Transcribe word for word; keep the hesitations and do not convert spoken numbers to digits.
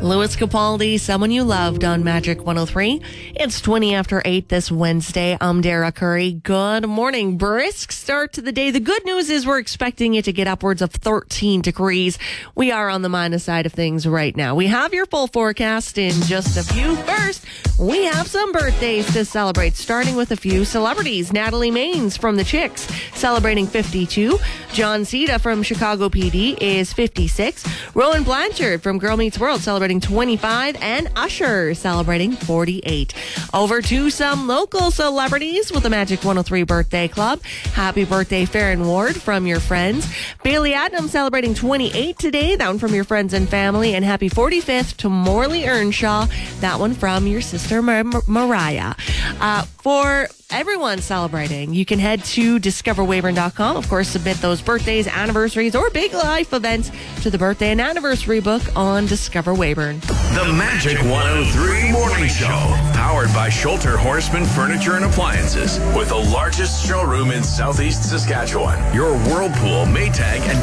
Louis Capaldi, Someone You Loved on Magic one oh three. It's twenty after eight this Wednesday. I'm Dara Curry. Good morning. Brisk start to the day. The good news is we're expecting it to get upwards of thirteen degrees. We are on the minus side of things right now. We have your full forecast in just a few. First, we have some birthdays to celebrate, starting with a few celebrities. Natalie Maines from The Chicks celebrating fifty-two. John Cena from Chicago P D is fifty-six. Rowan Blanchard from Girl Meets World celebrating twenty-five, and Usher celebrating forty-eight. Over to some local celebrities with the Magic one oh three Birthday Club. Happy birthday, Farron Ward from your friends. Bailey Adnam celebrating twenty-eight today. That one from your friends and family. And happy forty-fifth to Morley Earnshaw. That one from your sister Mar- Mar- Mariah. Uh, for everyone celebrating, you can head to discover weyburn dot com. Of course, submit those birthdays, anniversaries, or big life events to the birthday and anniversary book on Discover Weyburn. The Magic one oh three Morning Show, powered by Schulter Horseman Furniture and Appliances, with the largest showroom in Southeast Saskatchewan. Your Whirlpool, Maytag, and